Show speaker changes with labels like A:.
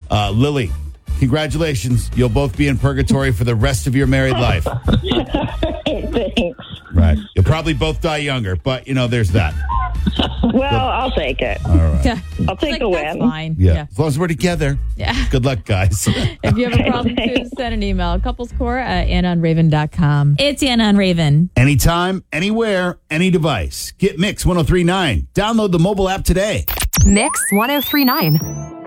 A: Lily, congratulations. You'll both be in purgatory for the rest of your married life.
B: Thanks.
A: Right. You'll probably both die younger, but, there's that.
B: Well, I'll take it.
A: All right.
C: Yeah.
B: I'll take the
C: That's
B: win.
C: fine.
A: Yeah. As long as we're together.
C: Yeah.
A: Good luck, guys.
C: If you have a problem, too, send an email. couplescore@AnnaandRaven.com. It's Anna and Raven.
A: Anytime, anywhere, any device. Get Mix 1039. Download the mobile app today.
D: Mix 1039.